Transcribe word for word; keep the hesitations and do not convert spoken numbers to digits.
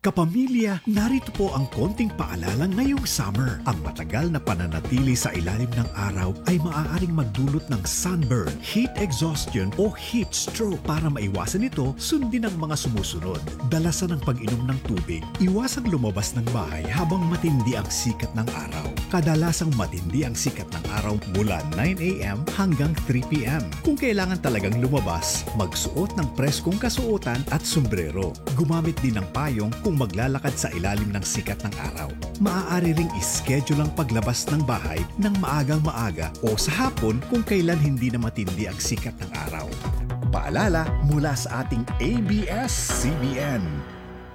Kapamilya, narito po ang konting paalala ngayong summer. Ang matagal na pananatili sa ilalim ng araw ay maaaring magdulot ng sunburn, heat exhaustion o heat stroke. Para maiwasan ito, sundin ang mga sumusunod. Dalasan ang pag-inom ng tubig. Iwasang lumabas ng bahay habang matindi ang sikat ng araw. Kadalasang matindi ang sikat ng araw mula nine a m hanggang three p m Kung kailangan talagang lumabas, magsuot ng preskong kasuotan at sombrero. Gumamit din ng payong kung kung maglalakad sa ilalim ng sikat ng araw. Maaari ring ischedule ang paglabas ng bahay ng maagang maaga o sa hapon kung kailan hindi na matindi ang sikat ng araw. Paalala mula sa ating A B S C B N.